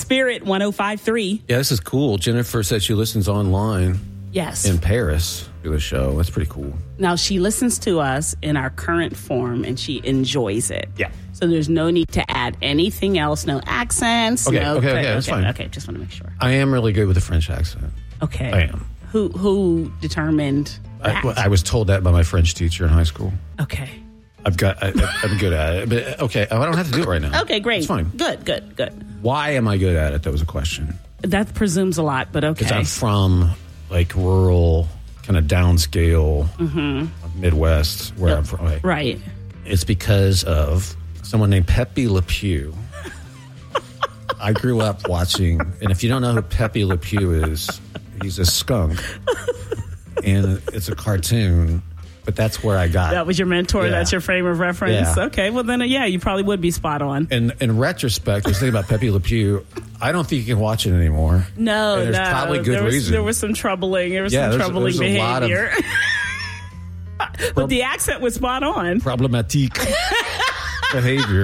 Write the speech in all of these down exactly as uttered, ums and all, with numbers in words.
Spirit one oh five point three. Yeah, this is cool. Jennifer said she listens online. Yes. In Paris to the show. That's pretty cool. Now, she listens to us in our current form, and she enjoys it. Yeah. So there's no need to add anything else. No accents. Okay, no, okay, okay, that's okay, fine. Okay, just want to make sure. I am really good with the French accent. Okay. I am. Who who determined that? I, I was told that by my French teacher in high school. Okay. I've got, I, I'm good at it. But, okay, I don't have to do it right now. Okay, great. It's fine. Good, good, good. Why am I good at it? That was a question. That presumes a lot, but okay. Because I'm from, like, rural, kind of downscale, mm-hmm. Midwest, where yep. I'm from. Right. right. It's because of someone named Pepe Le Pew. I grew up watching, and if you don't know who Pepe Le Pew is, he's a skunk. And it's a cartoon. But that's where I got. That was your mentor. Yeah. That's your frame of reference. Yeah. Okay. Well, then, uh, yeah, you probably would be spot on. And in retrospect, I was thinking about Pepe Le Pew. I don't think you can watch it anymore. No, and there's no. probably good there was, reason. There was some troubling. There was yeah, some there's, troubling there's a lot behavior. Of but the accent was spot on. Problematique behavior.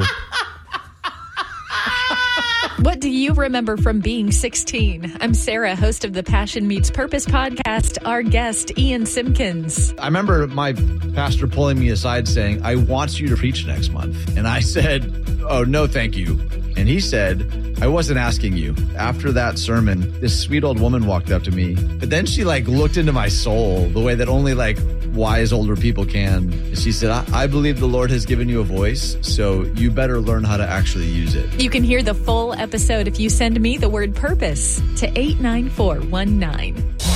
What do you remember from being sixteen? I'm Sarah, host of the Passion Meets Purpose podcast. Our guest, Ian Simpkins. I remember my pastor pulling me aside saying, I want you to preach next month. And I said, oh, no, thank you. And he said, I wasn't asking you. After that sermon, this sweet old woman walked up to me. But then she like looked into my soul the way that only like wise older people can. And she said, I, I believe the Lord has given you a voice, so you better learn how to actually use it. You can hear the full episode if you send me the word purpose to eight nine four one nine.